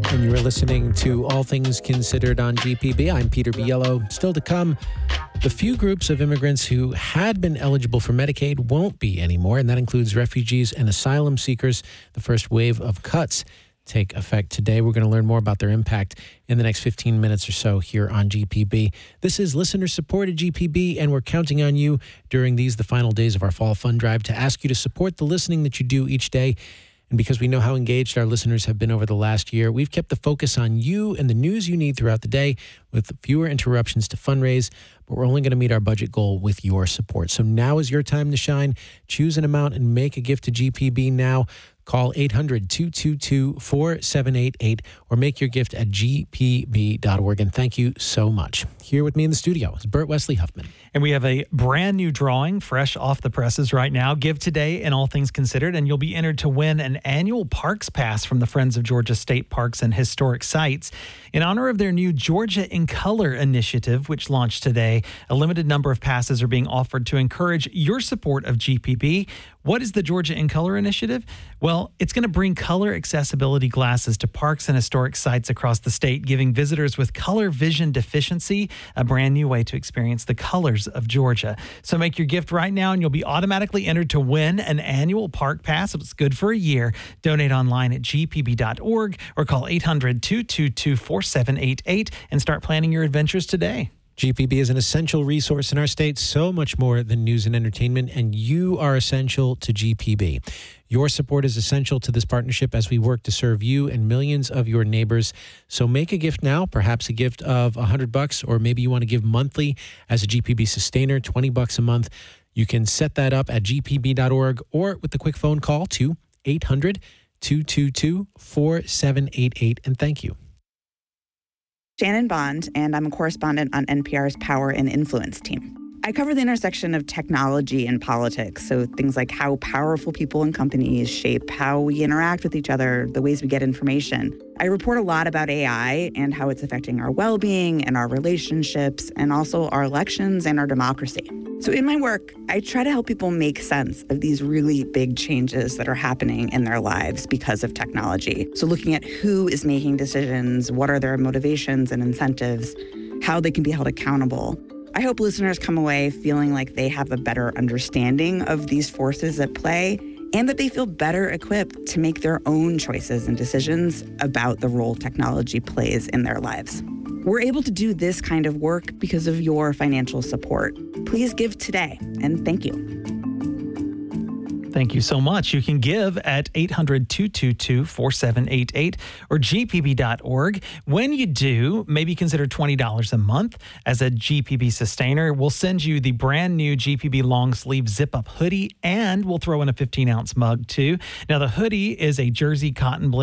And you are listening to All Things Considered on GPB. I'm Peter Biello. Still to come, the few groups of immigrants who had been eligible for Medicaid won't be anymore, and that includes refugees and asylum seekers. The first wave of cuts take effect today. We're going to learn more about their impact in the next 15 minutes or so here on GPB. This is listener-supported GPB, and we're counting on you during the final days of our fall fund drive to ask you to support the listening that you do each day. And because we know how engaged our listeners have been over the last year, we've kept the focus on you and the news you need throughout the day with fewer interruptions to fundraise. But we're only going to meet our budget goal with your support. So now is your time to shine. Choose an amount and make a gift to GPB now. Call 800-222-4788 or make your gift at gpb.org. And thank you so much. Here with me in the studio is Bert Wesley Huffman. And we have a brand new drawing fresh off the presses right now. Give today in All Things Considered, and you'll be entered to win an annual Parks Pass from the Friends of Georgia State Parks and Historic Sites. In honor of their new Georgia in Color initiative, which launched today, a limited number of passes are being offered to encourage your support of GPB. What is the Georgia in Color initiative? Well, it's going to bring color accessibility glasses to parks and historic sites across the state, giving visitors with color vision deficiency a brand new way to experience the colors of Georgia. So make your gift right now, and you'll be automatically entered to win an annual park pass. It's good for a year. Donate online at gpb.org or call 800-222-4788 and start planning your adventures today. GPB is an essential resource in our state, so much more than news and entertainment, and you are essential to GPB. Your support is essential to this partnership as we work to serve you and millions of your neighbors. So make a gift now, perhaps a gift of $100, or maybe you want to give monthly as a GPB sustainer, $20 a month. You can set that up at gpb.org or with the quick phone call to 800-222-4788. And thank you. Shannon Bond, and I'm a correspondent on NPR's Power and Influence team. I cover the intersection of technology and politics, so things like how powerful people and companies shape how we interact with each other, the ways we get information. I report a lot about AI and how it's affecting our well-being and our relationships, and also our elections and our democracy. So in my work, I try to help people make sense of these really big changes that are happening in their lives because of technology. So looking at who is making decisions, what are their motivations and incentives, how they can be held accountable. I hope listeners come away feeling like they have a better understanding of these forces at play and that they feel better equipped to make their own choices and decisions about the role technology plays in their lives. We're able to do this kind of work because of your financial support. Please give today, and thank you. Thank you so much. You can give at 800-222-4788 or gpb.org. When you do, maybe consider $20 a month as a GPB sustainer. We'll send you the brand new GPB long sleeve zip up hoodie, and we'll throw in a 15-ounce mug too. Now, the hoodie is a jersey cotton blend